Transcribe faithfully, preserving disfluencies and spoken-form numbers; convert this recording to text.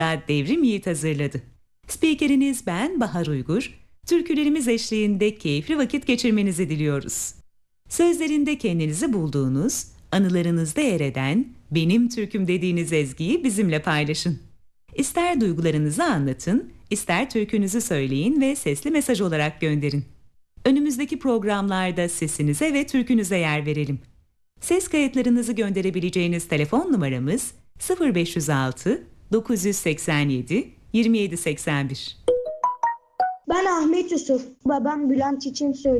Devrim Yiğit hazırladı. Spikeriniz ben Bahar Uygur. Türkülerimiz eşliğinde keyifli vakit geçirmenizi diliyoruz. Sözlerinde kendinizi bulduğunuz, anılarınızda yer eden, benim türküm dediğiniz ezgiyi bizimle paylaşın. İster duygularınızı anlatın, ister türkünüzü söyleyin ve sesli mesaj olarak gönderin. Önümüzdeki programlarda sesinize ve türkünüze yer verelim. Ses kayıtlarınızı gönderebileceğiniz telefon numaramız sıfır beş yüz altı dokuz yüz seksen yedi yirmi yedi seksen bir. Ben Ahmet Yusuf, babam Bülent için söylüyorum.